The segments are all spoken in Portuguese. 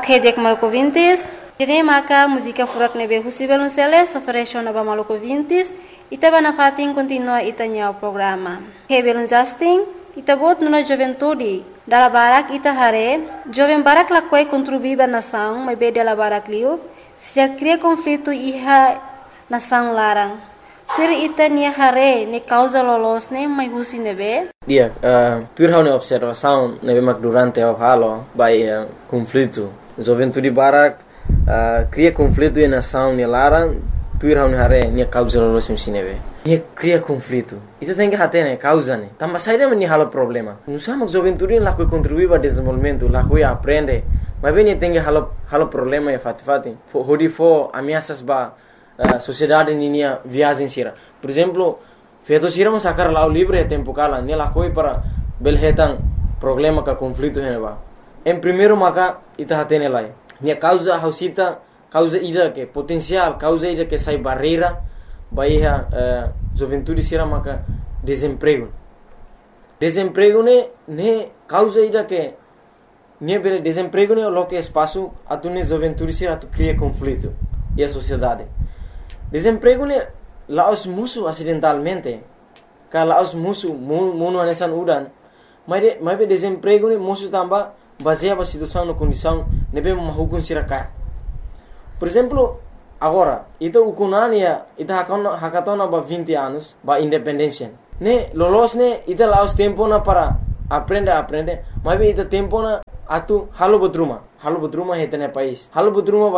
Kedek Malco Vintis, Tine Maca, música furak nebe Husibel Unceles, oferece na Malco Vintis, Itaba na fatin continua itanya o programa. Hebel Justin, Itabot nuna juventude, dala barak ita hare, jovem barak lakwai contribuiba nação, mas be dala barak liu, se cria conflito iha nação larang. Tur ita nia hare, ne causa lolos ne, mas husi nebe? Dia, tur hau ne observação nebe mak durante o halo, by conflito. Juventude barak, cria conflito e nação ne larang, tur hau ne hare, nia causa lolos ne nebe. Nia cria conflito. Itu tem que hate ne, causa ne. Tambah saída meni halo problema. Nusa mak juventude lakoi contribuir para desenvolvimento, lakoi aprende. Mas bem tem que halo problema e fati. Hodi fo ameaças ba sociedade ninia viagem sira. Por exemplo, feito sira mas sacar lá o livre tempo kala, ne lakoi para belhetan problema ka conflito hene ba. Em primeiro maka ita hate ne lai. Nia causa hausita, causa ida que potencial, causa ida que sai barreira. Bahia juventude sira maka desemprego ne causa ida que ne bele desemprego ne lo que espaço atu ne juventude sira atu cria conflito e a sociedade desemprego ne laos musu acidentalmente ka laos musu muno anesan udan mas be desemprego ne musu tamba baseia a situação no condição ne be mahukun sira ka por exemplo. Agora, ita ukunania, ita hakatona ba 20 anos, ba independência. Ne, lolos ne, ita laos tempo na para aprende, mas ita tempo na atu halo bodruma heta ne país. Halo bodruma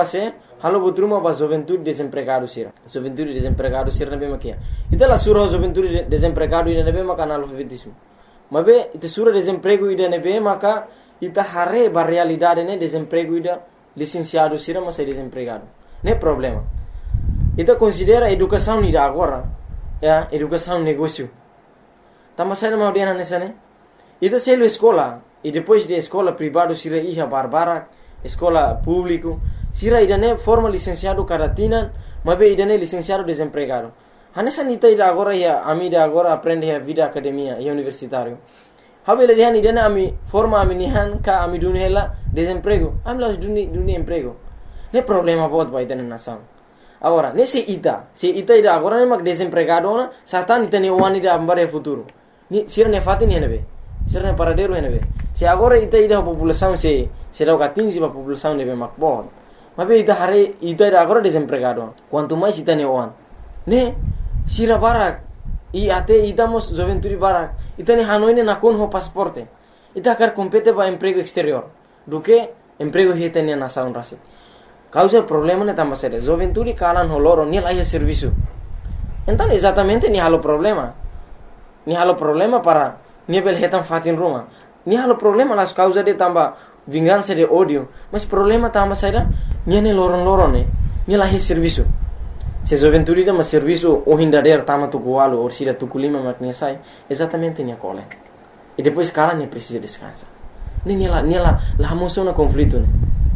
ba juventude desempregado sira. Juventude desempregado sira ne be makia. Ita la sura juventude desempregado ida ne be maka analfabetismo. Mas be ita sura desemprego ida ne be maka ita hare ba realidade ne desemprego ida licenciado sira mas é desempregado. Não é problema. Então considera educação ida agora, educação negócio. Tama sai na audiana nessa né? Então se escola e depois de escola privado sira iha barbara, escola público, sira ida né forma licenciado caratina, mas be ida né licenciado desempregado. Hanessa nita ida agora ia amida agora aprende a vida academia e universitário. Habela dia ida né ami forma ami nihan ka ami dunela desemprego. Amlas duni emprego. Não é problema pode vai ter na nação. Agora, se ita ida agora nem mag desempregado na, satan ita ne wani da ambare futuro. Ni sira ne fati ne nebe. Sira ne paradeiro ne nebe. Se agora ita ida a população se dá o gatinho a população nebe mag bom. Mas be ita hare ita ida agora desempregado. Quanto mais ita ne wan. Ne sira barak e até idamos juventude barak. Ita ne hanoi ne nakon ho pasaporte. Ita quer compete para emprego exterior. Do que emprego hita ne nação rasi. Causa problema ne tambah sério. Juventude kalan holoro ni lá serviço. Então exatamente ni halo problema. Ni halo problema para ni bel hetan fatin rumah. Ni halo problema las causa de tambah vingança de ódio. Mas problema tambah sério ni ne loron ni lá serviço. Se juventude de mas serviço o hindader tama tukualo ou sida tukulima maknesai exatamente ni cole. E depois kalan ni precisa descansar. Ni lá moção na conflito né.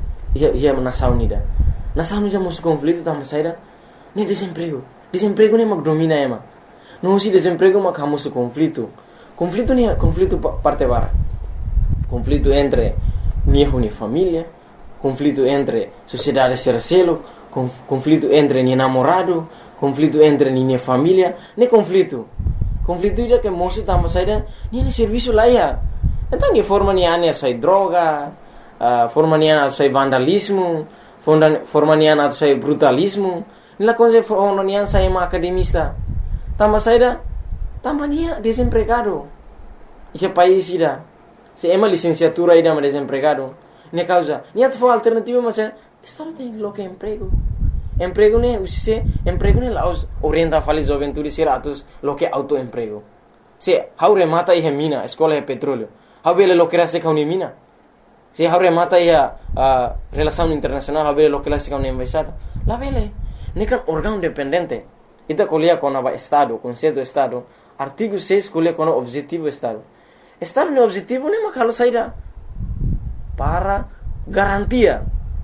Ia nação nida musu conflito tama saída nem desemprego nem mag domina ema não se desemprego mag hamusu conflito parte bara conflito entre ni família conflito entre sociedade sercelo conflito entre ni namorado conflito entre ni família nem conflito ida que moço tama saída ni serviço lá ia então ni forma ni ane sai droga forma niana atau vandalismo, forma niana atau brutalismo. Nila coisa forma niana saya academista. Tambah saída, tambah nia desempregado. Esse país ida, se ema licenciatura ida desempregado. Nia causa, nia tu alternativa macam, estado tem lo que emprego. Emprego ne laos orienta falis juventude sira atus lo que autoemprego. Se hau remata ihe mina, escola de petróleo. Hau bele lo que rasa kau ni mina. Se hau remata ia relação internacional, hau bele lo que rasa kau ni embaixada. La bele, nekan órgão dependente. Ita colia com o Estado, conceito do Estado. Artigo 6 colia com o objetivo do Estado. Estado no objetivo nem makalo saída para garantia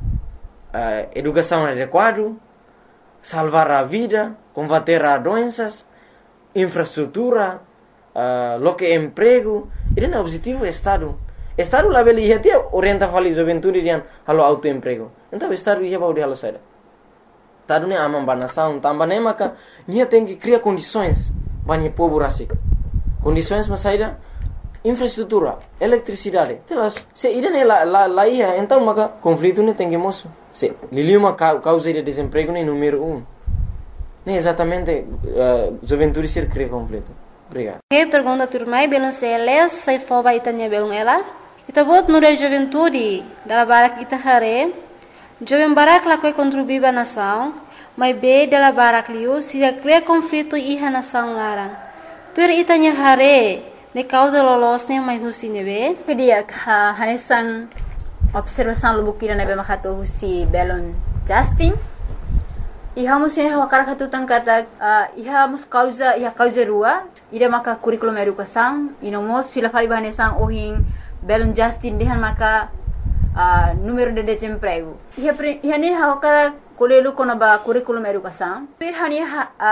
educação adequada, salvar a vida, combater as doenças, infraestrutura, lo que é emprego. Ele é o objetivo do Estado. Estado lá beli ia ter orienta fali juventude dian halo autoemprego. Então estado ia baudi halo saída. Estado ne amam banação, tambah ne maka nia tem que criar condições banyak povo rasik. Condições mas saída infraestrutura, eletricidade. Telas, se ida ne la ia, então maka conflito ne tem que moço. Se liliuma causa de desemprego ne número 1. Ne exatamente juventude ser cria conflito. Obrigado. Que pergunta turmai belum seles sai foba itanya belum ela. Ita bot nure juventude dala barak ita hare. Jovem barak la koi contribuiba nação, mas be dala barak liu se cria conflito iha nação larang. Tur itanya hare ne causa lolos ne mai husi nebe. Kedia hanesan observação lubukira nebe makato husi belon Justin. Iha musin hawakar katutang kata iha mus causa rua ida maka curriculum educação inomos fila fali bahanesan ohin belon Justin dehan maka número de desemprego. Iha ne hawakar kolelu kono ba curriculum educação. Iha ni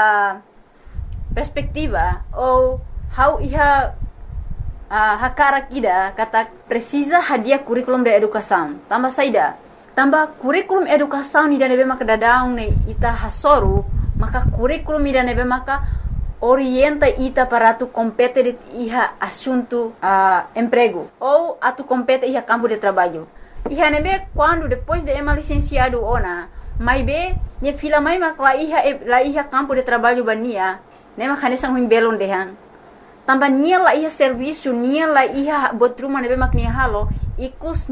perspectiva ou how iha hakara kida kata precisa hadiah curriculum de educação. Tambah saida. Tambah kurikulum educação ni nebe maka dadaung ne ita hasoru maka kurikulum ni nebe maka orienta ita para tu compete iha assunto emprego ou atu compete iha campo de trabalho. Iha nebe quando depois de ema licenciado ona mai be ne fila mai maka la iha campo de trabalho bania ne maka nesang huim belon dehan. Tambah nia la iha serviço nia la iha botruma nebe mak nia halo ikus